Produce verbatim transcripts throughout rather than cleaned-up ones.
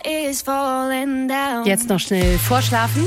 Jetzt noch schnell vorschlafen,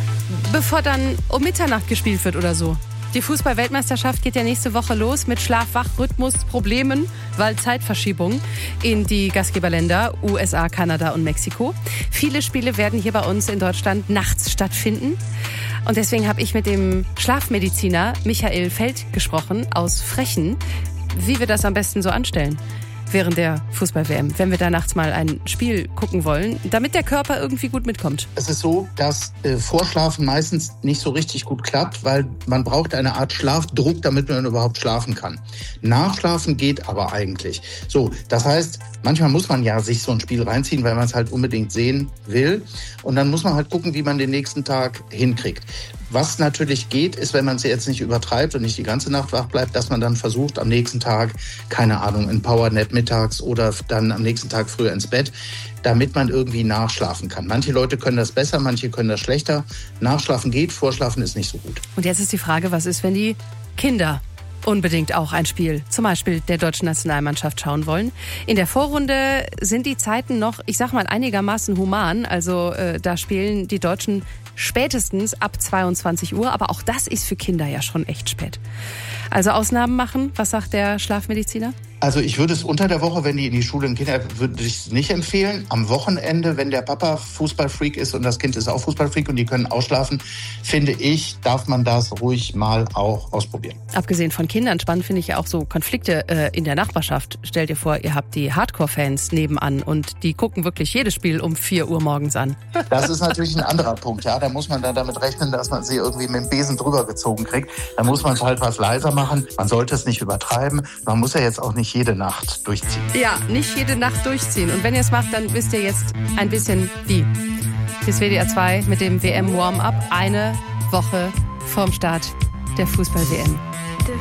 bevor dann um Mitternacht gespielt wird oder so. Die Fußball-Weltmeisterschaft geht ja nächste Woche los mit Schlaf-Wach-Rhythmus-Problemen, weil Zeitverschiebung in die Gastgeberländer U S A, Kanada und Mexiko. Viele Spiele werden hier bei uns in Deutschland nachts stattfinden. Und deswegen habe ich mit dem Schlafmediziner Michael Feld gesprochen aus Frechen, wie wir das am besten so anstellen während der Fußball-W M, wenn wir da nachts mal ein Spiel gucken wollen, damit der Körper irgendwie gut mitkommt. Es ist so, dass äh, Vorschlafen meistens nicht so richtig gut klappt, weil man braucht eine Art Schlafdruck, damit man überhaupt schlafen kann. Nachschlafen geht aber eigentlich. So, das heißt, manchmal muss man ja sich so ein Spiel reinziehen, weil man es halt unbedingt sehen will. Und dann muss man halt gucken, wie man den nächsten Tag hinkriegt. Was natürlich geht, ist, wenn man es jetzt nicht übertreibt und nicht die ganze Nacht wach bleibt, dass man dann versucht, am nächsten Tag, keine Ahnung, ein Powernap mittags oder dann am nächsten Tag früher ins Bett, damit man irgendwie nachschlafen kann. Manche Leute können das besser, manche können das schlechter. Nachschlafen geht, Vorschlafen ist nicht so gut. Und jetzt ist die Frage, was ist, wenn die Kinder unbedingt auch ein Spiel, zum Beispiel der deutschen Nationalmannschaft, schauen wollen? In der Vorrunde sind die Zeiten noch, ich sag mal, einigermaßen human. Also äh, da spielen die Deutschen spätestens ab zweiundzwanzig Uhr. Aber auch das ist für Kinder ja schon echt spät. Also Ausnahmen machen, was sagt der Schlafmediziner? Also ich würde es unter der Woche, wenn die in die Schule gehen, würde ich es nicht empfehlen. Am Wochenende, wenn der Papa Fußballfreak ist und das Kind ist auch Fußballfreak und die können ausschlafen, finde ich, darf man das ruhig mal auch ausprobieren. Abgesehen von Kindern, spannend finde ich ja auch so Konflikte äh, in der Nachbarschaft. Stellt ihr vor, ihr habt die Hardcore-Fans nebenan und die gucken wirklich jedes Spiel um vier Uhr morgens an. Das ist natürlich ein anderer Punkt, ja. Da muss man dann damit rechnen, dass man sie irgendwie mit dem Besen drüber gezogen kriegt. Da muss man es halt was leiser machen. Man sollte es nicht übertreiben. Man muss ja jetzt auch nicht jede Nacht durchziehen. Ja, nicht jede Nacht durchziehen. Und wenn ihr es macht, dann wisst ihr jetzt ein bisschen wie. Das W D R zwei mit dem W M-Warm-Up eine Woche vorm Start der Fußball-W M.